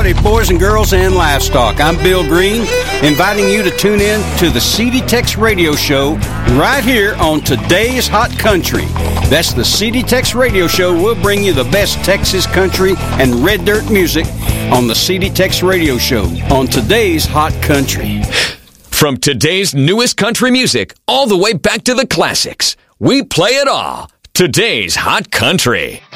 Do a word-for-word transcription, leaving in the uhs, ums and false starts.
Howdy, boys and girls and livestock. I'm Bill Green, inviting you to tune in to the C D Tex Radio Show right here on Today's Hot Country. That's the C D Tex Radio Show. We'll bring you the best Texas country and red dirt music on the C D Tex Radio Show on Today's Hot Country. From today's newest country music all the way back to the classics, we play it all. Today's Hot Country.